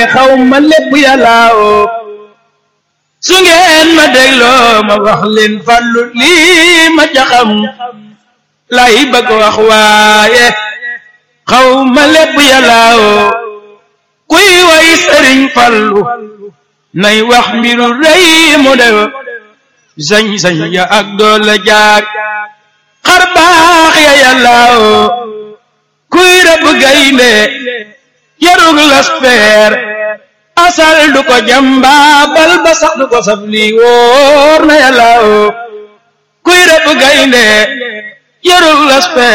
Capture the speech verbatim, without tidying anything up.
xaw ma lépp yàllaaw su ngeen ma dégloo ma wax leen Fallu lii ma ca xam lay bëgg wax waaye xaw ma lépp yàllaaw kuy way Sëriñ Fallu nay wax mbiru rëy mu def sañ-sañ ya ak doole jaag xar baax ya yàllaaw kuy rëbb gaynde yarug laspeer asal du ko jamba bal ba sax du ko saf lii wóor na yàllaaw kuy rëbb gaynde yarug laspeer